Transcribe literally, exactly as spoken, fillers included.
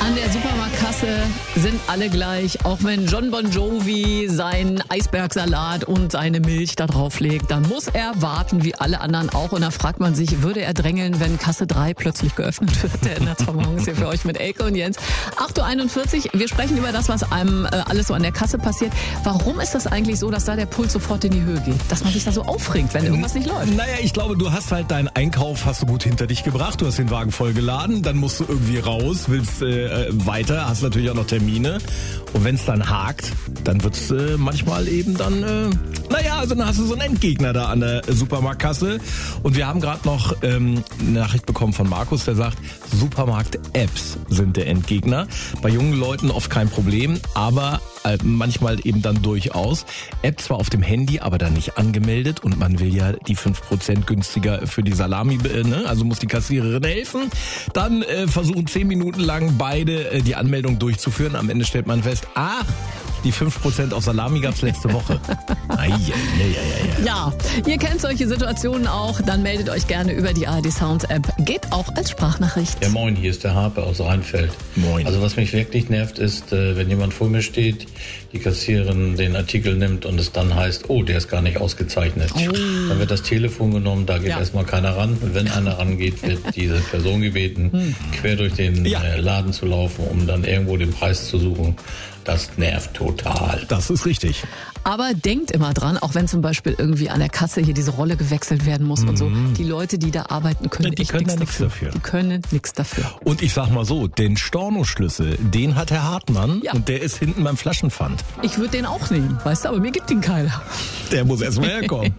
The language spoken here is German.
An der Supermarktkasse sind alle gleich. Auch wenn John Bon Jovi seinen Eisbergsalat und seine Milch da drauflegt, dann muss er warten, wie alle anderen auch. Und da fragt man sich, würde er drängeln, wenn Kasse drei plötzlich geöffnet wird? Der Netzvermorgen ist hier für euch mit Elke und Jens. acht Uhr einundvierzig, wir sprechen über das, was einem äh, alles so an der Kasse passiert. Warum ist das eigentlich so, dass da der Puls sofort in die Höhe geht? Dass man sich da so aufregt, wenn irgendwas nicht läuft? Naja, ich glaube, du hast halt deinen Einkauf, hast du gut hinter dich gebracht. Du hast den Wagen voll geladen, dann musst du irgendwie raus, willst äh, weiter, hast natürlich auch noch Termine. Und wenn es dann hakt, dann wird es äh, manchmal eben dann, äh, naja, also dann hast du so einen Endgegner da an der Supermarktkasse. Und wir haben gerade noch ähm, eine Nachricht bekommen von Markus, der sagt, Supermarkt-Apps sind der Endgegner. Bei jungen Leuten oft kein Problem, aber äh, manchmal eben dann durchaus. App zwar auf dem Handy, aber dann nicht angemeldet und man will ja die fünf Prozent günstiger für die Salami, äh, ne? Also muss die Kassiererin helfen. Dann äh, versuchen zehn Minuten lang beide äh, die Anmeldung durchzuführen. Am Ende stellt man fest, ach, die fünf Prozent auf Salami gab's letzte Woche. Ai, ai, ai, ai, ai. Ja, ihr kennt solche Situationen auch, dann meldet euch gerne über die A R D Sounds App. Geht auch als Sprachnachricht. Ja, moin, hier ist der Harpe aus Rheinfeld. Moin. Also was mich wirklich nervt ist, wenn jemand vor mir steht, die Kassiererin den Artikel nimmt und es dann heißt, oh, der ist gar nicht ausgezeichnet. Oh. Dann wird das Telefon genommen, da geht Ja. erstmal keiner ran. Und wenn einer rangeht, wird diese Person gebeten, hm. quer durch den Ja. Laden zu laufen, um dann irgendwo den Preis zu suchen. Das nervt total. Das ist richtig. Aber denkt immer dran, auch wenn zum Beispiel irgendwie an der Kasse hier diese Rolle gewechselt werden muss und so, die Leute, die da arbeiten, können, Ja, die echt können nichts da nichts dafür. Die können nichts dafür. Und ich sag mal so, den Stornoschlüssel, den hat Herr Hartmann Ja. und der ist hinten beim Flaschenpfand. Ich würde den auch nehmen, weißt du, aber mir gibt ihn keiner. Der muss erst mal herkommen.